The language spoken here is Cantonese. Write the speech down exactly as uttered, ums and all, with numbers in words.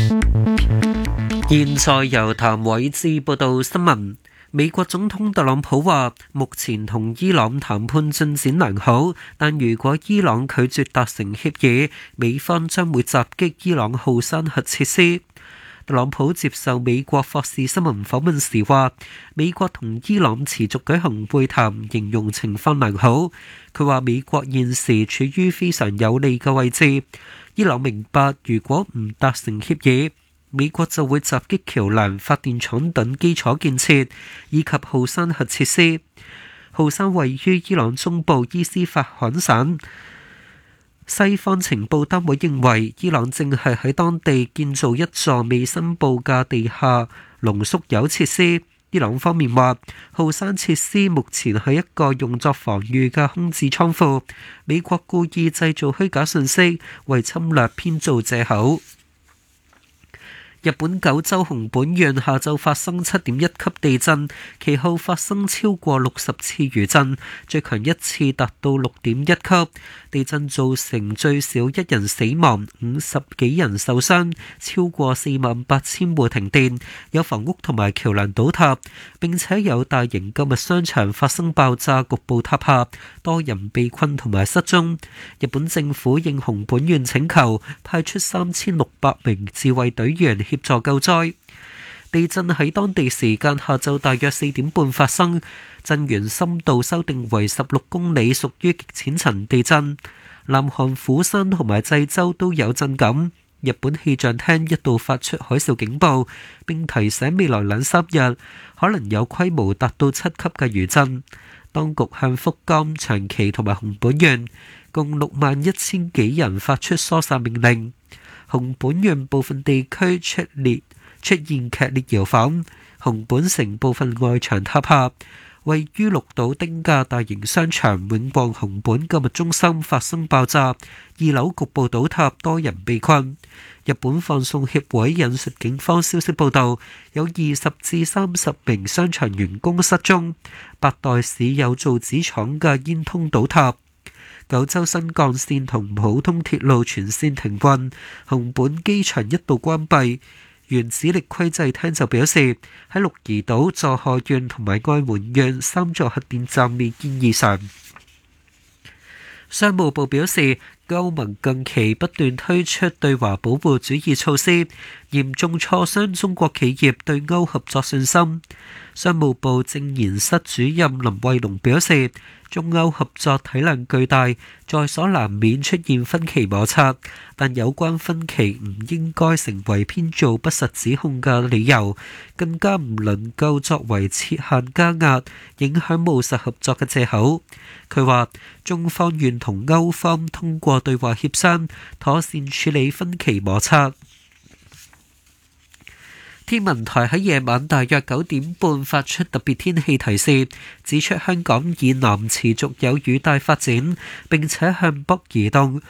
現在由譚偉志報道新聞。美國總統特朗普話，目前同伊朗談判進展良好，但如果伊朗拒絕達成協議，美方將會襲擊伊朗浩山核設施。特朗普接受美國霍士新聞訪問時話，美國同伊朗持續舉行會談，形容情況良好。佢話美國現時處於非常有利嘅位置，伊朗明白如果唔達成協議，美國就會襲擊橋樑、發電廠等基礎建設，以及浩山核設施。浩山位於伊朗中部伊斯法罕省。西方情報單位認為，伊朗正係喺當地建造一座未申報嘅地下濃縮鈾設施。伊朗方面話，浩山設施目前係一個用作防禦嘅空置倉庫。美國故意製造虛假信息，為侵略編造藉口。日本九州熊本縣下晝發生七點一級地震，其後發生超過六十次餘震，最強一次達到六點一級。地震造成最少一人死亡，五十幾人受傷，超過四萬八千戶停電，有房屋同埋橋樑倒塌，並且有大型購物商場發生爆炸，局部塌下，多人被困同埋失蹤。日本政府應熊本縣請求，派出三千六百名自衛隊員協助救災。地震喺當地時間下晝大約四點半發生，震源深度修訂為十六公里，屬於極淺層地震。南韓釜山同埋濟州都有震感。日本氣象廳一度發出海嘯警報，並提醒未來兩三日可能有規模達到七級嘅餘震。當局向福岡、長崎同埋熊本縣共六萬一千幾人發出疏散命令。熊本縣部分地區出列出現劇烈搖晃，熊本城部分外牆塌下。位於綠島町嘅大型商場永旺熊本購物中心發生爆炸，二樓局部倒塌，多人被困。日本放送協會引述警方消息報道，有二十至三十名商場員工失蹤。八代市有造紙廠嘅煙囪倒塌。九州新幹線同普通鐵路全線停運，熊本機場一度關閉。原子力規制廳就表示，喺鹿兒島、佐賀縣同埋愛媛縣三座核電站未見異常。商務部表示，歐盟近期不斷推出對華保護主義措施，嚴重挫傷中國企業對歐合作信心。商務部政研室主任林慧龍表示，中歐合作體量巨大，在所難免出現分歧摩擦，但有關分歧唔應該成為編造不實指控嘅理由，更加唔能夠作為設限加壓、影響務實合作嘅藉口。佢話，中方願同歐方通過對話協商，妥善處理分歧摩擦。天文台喺夜晚大約九點半發出特別天氣提示，指出香港以南持續有雨帶發展，並且向北移動。